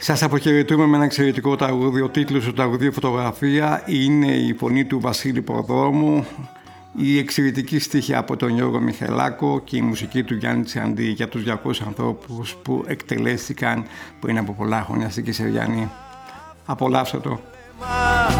Σας αποχαιρετούμε με ένα εξαιρετικό τραγούδι. Ο τίτλος του τραγουδίου «Φωτογραφία» είναι η φωνή του Βασίλη Προδρόμου, η εξαιρετική στίχη από τον Γιώργο Μιχελάκο και η μουσική του Γιάννη Τσιαντή για τους 200 ανθρώπους που εκτελέστηκαν πριν από πολλά χρόνια στην Κεσαριανή. Απολαύστε το.